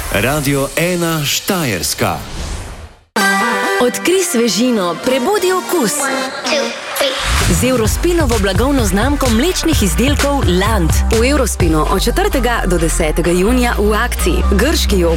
Radio 1 Štajerska. Odkrij svežino, prebudi okus. Z Eurospinovo blagovno znamko mlečnih izdelkov Land. V Eurospinu od 4. do 10. junija v akciji grški jogurt